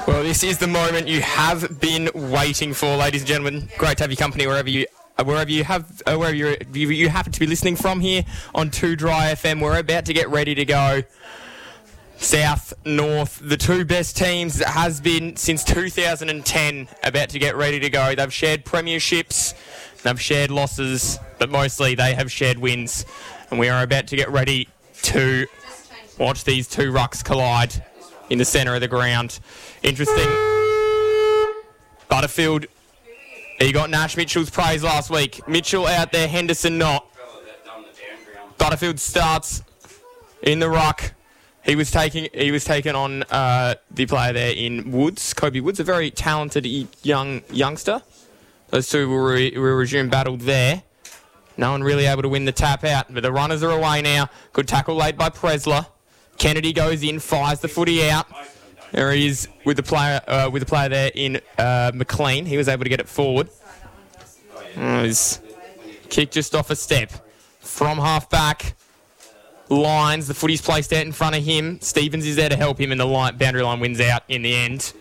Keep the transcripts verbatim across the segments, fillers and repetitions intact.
Well, this is the moment you have been waiting for, ladies and gentlemen. Great to have your company wherever you uh, wherever you have uh, wherever you you happen to be listening from here on Two Dry F M. We're about to get ready to go. South, North, the two best teams that has been since two thousand ten, about to get ready to go. They've shared premierships, they've shared losses, but mostly they have shared wins. And we are about to get ready to watch these two rucks collide in the centre of the ground. Interesting. Butterfield, he got Nash Mitchell's praise last week. Mitchell out there, Henderson not. Butterfield starts in the ruck. He was taking he was taking on uh, the player there in Woods, Kobe Woods, a very talented young youngster. Those two will, re- will resume battle there. No one really able to win the tap out, but the runners are away now. Good tackle laid by Presler. Kennedy goes in, fires the footy out. There he is with the player uh, with the player there in uh, McLean. He was able to get it forward. Oh, his kick just off a step from half back. Lines, the footy's placed out in front of him. Stevens is there to help him, and the line, boundary line wins out in the end.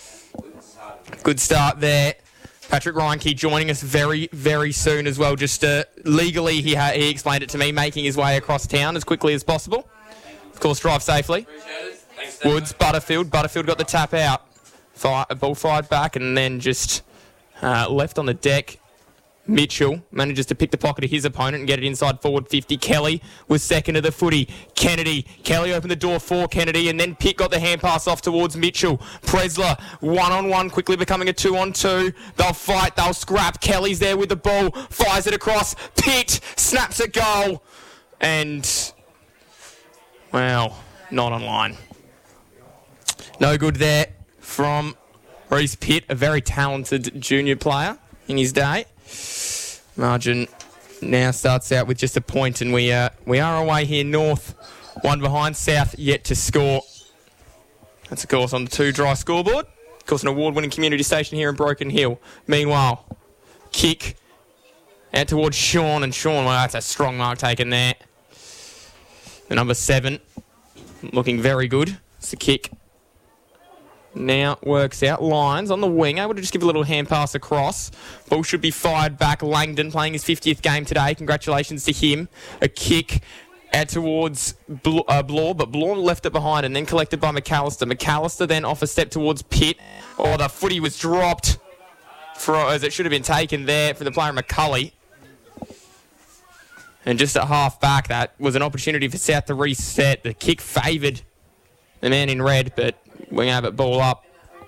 Good start there. Patrick Reinke joining us very, very soon as well. Just uh, legally, he ha- he explained it to me, making his way across town as quickly as possible. Of course, drive safely. Woods, Butterfield. Butterfield got the tap out. Fire, ball fired back and then just uh, left on the deck. Mitchell manages to pick the pocket of his opponent and get it inside forward fifty. Kelly was second to the footy. Kennedy. Kelly opened the door for Kennedy and then Pitt got the hand pass off towards Mitchell. Presler, one-on-one, quickly becoming a two-on-two. They'll fight, they'll scrap. Kelly's there with the ball, fires it across. Pitt snaps a goal. And, well, not online. No good there from Reece Pitt, a very talented junior player in his day. Margin now starts out with just a point, and we uh, we are away here. North, one behind. South yet to score. That's of course on the Two Dry scoreboard. Of course, an award-winning community station here in Broken Hill. Meanwhile, kick out towards Sean, and Sean, well, that's a strong mark taken there. The number seven, looking very good. It's the kick. Now works out. Lines on the wing, able to just give a little hand pass across. Ball should be fired back. Langdon playing his fiftieth game today. Congratulations to him. A kick out towards Bl- uh, Blore, but Blore left it behind and then collected by McAllister. McAllister then off a step towards Pitt. Oh, the footy was dropped for, as it should have been taken there for the player McCulley. And just at half back, that was an opportunity for South to reset. The kick favoured the man in red, but we're going to have it ball up.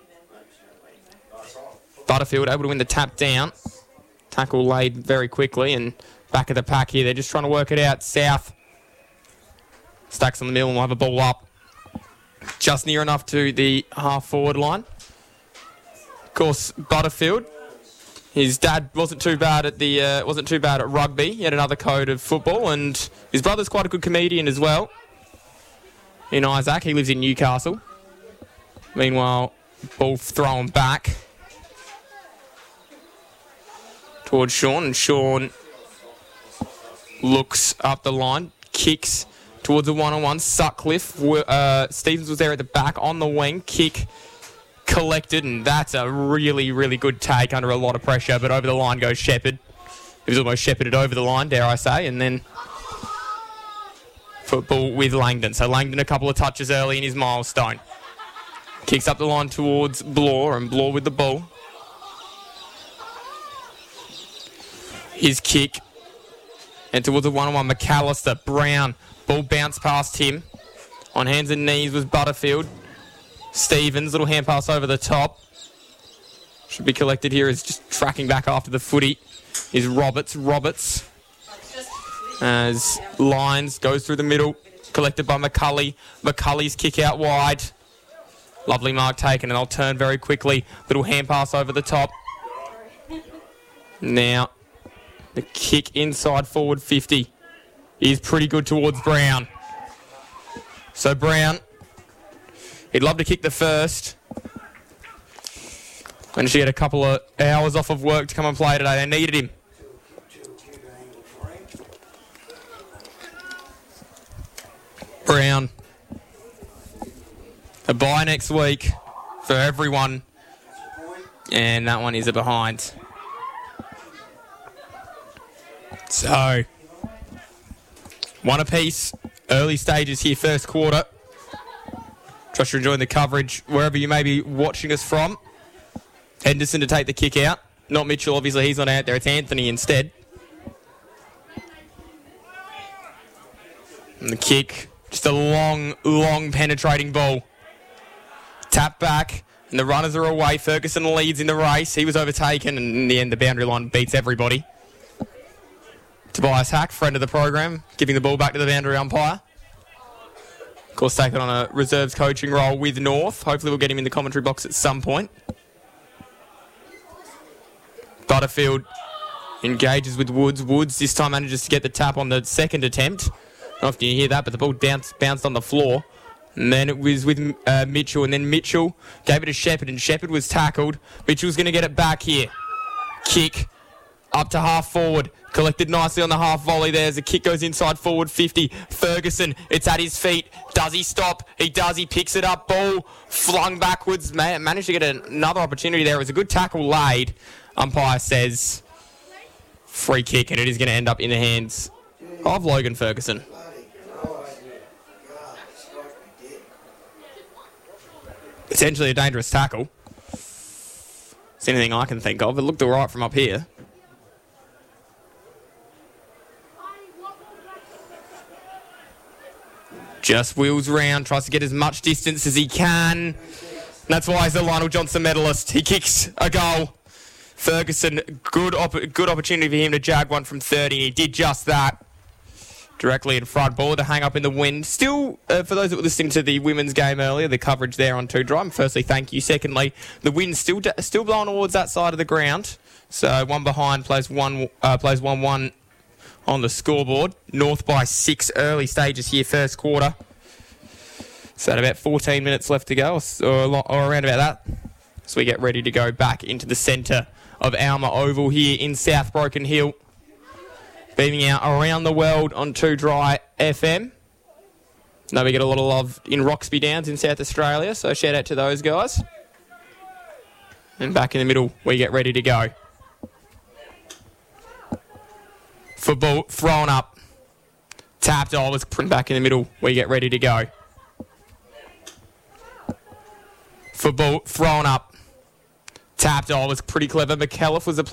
Butterfield able to win the tap down. Tackle laid very quickly, and back of the pack here. They're just trying to work it out. South stacks on the middle and we'll have a ball up. Just near enough to the half-forward line. Of course, Butterfield. His dad wasn't too bad at the uh, wasn't too bad at rugby. He had another code of football, and his brother's quite a good comedian as well. In Isaac, he lives in Newcastle. Meanwhile, ball thrown back towards Sean, and Sean looks up the line, kicks towards a one-on-one. Sutcliffe, uh, Stevens was there at the back on the wing, kick collected, and that's a really, really good take under a lot of pressure, but over the line goes Shepherd. He was almost shepherded over the line, dare I say, and then football with Langdon. So Langdon a couple of touches early in his milestone. Kicks up the line towards Blore, and Blore with the ball. His kick. And towards the one-on-one, McAllister. Brown. Ball bounced past him. On hands and knees was Butterfield. Stevens, little hand pass over the top. Should be collected here. Is just tracking back after the footy. Is Roberts. Roberts. As Lines goes through the middle. Collected by McCulley. McCulley's kick out wide. Lovely mark taken, and they'll turn very quickly. Little hand pass over the top. Now, the kick inside forward fifty is pretty good towards Brown. So Brown, he'd love to kick the first. Managed to get a couple of hours off of work to come and play today. They needed him. Brown. A bye next week for everyone. And that one is a behind. So, one apiece. Early stages here, first quarter. Trust you're enjoying the coverage wherever you may be watching us from. Henderson to take the kick out. Not Mitchell, obviously he's not out there. It's Anthony instead. And the kick, just a long, long penetrating ball. Tap back, and the runners are away. Ferguson leads in the race. He was overtaken, and in the end, the boundary line beats everybody. Tobias Hack, friend of the program, giving the ball back to the boundary umpire. Of course, taking on a reserves coaching role with North. Hopefully, we'll get him in the commentary box at some point. Butterfield engages with Woods. Woods this time manages to get the tap on the second attempt. I don't know if you hear that, but the ball bounced, bounced on the floor. And then it was with uh, Mitchell, and then Mitchell gave it to Shepherd, and Shepherd was tackled. Mitchell's going to get it back here. Kick up to half forward. Collected nicely on the half volley there as the kick goes inside forward fifty. Ferguson, it's at his feet. Does he stop? He does. He picks it up. Ball flung backwards. Man, managed to get another opportunity there. It was a good tackle laid. Umpire says free kick, and it is going to end up in the hands of Logan Ferguson. Potentially a dangerous tackle. It's anything I can think of. It looked all right from up here. Just wheels round, tries to get as much distance as he can. That's why he's the Lionel Johnson medalist. He kicks a goal. Ferguson, good op- good opportunity for him to jag one from thirty. He did just that. Directly in front, ball to hang up in the wind. Still, uh, for those that were listening to the women's game earlier, the coverage there on two Drive, firstly, thank you. Secondly, the wind's still d- still blowing towards that side of the ground. So one behind plays one uh, plays one one on the scoreboard. North by six early stages here, first quarter. So about fourteen minutes left to go, or, or around about that. So we get ready to go back into the centre of Alma Oval here in South Broken Hill. Beaming out around the world on two Dry F M. Now we get a lot of love in Roxby Downs in South Australia, so shout out to those guys. And back in the middle, we get ready to go. Football thrown up. Tapped, oh, was back in the middle, we get ready to go. Football thrown up. Tapped, oh, was pretty clever. McAuliffe was the